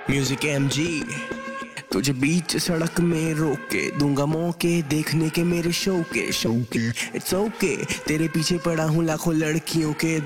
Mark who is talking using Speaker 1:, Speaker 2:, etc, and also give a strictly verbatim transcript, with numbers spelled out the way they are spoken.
Speaker 1: music MG तुझे बीच सड़क में रोक के दूंगा मौके देखने के मेरे शो के शो के इट्स ओके तेरे पीछे पड़ा हूँ लाखों लड़कियों के